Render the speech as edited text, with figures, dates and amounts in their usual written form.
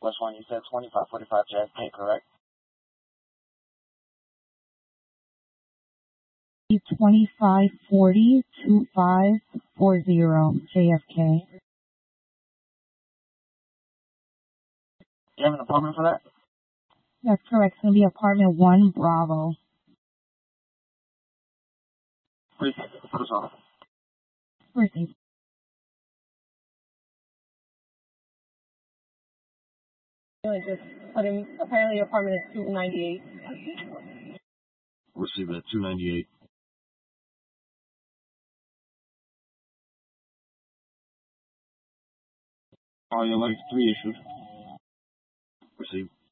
Which one? You said 2545 Jazz Pay, correct? 2540-2540 JFK. You have an apartment for that? That's correct. It's going to be apartment 1 Bravo. Appreciate it. Put us on. Received. Just put him, apparently apartment is 298. Receive it at 298. Oh, you're like 3 issues. Receive.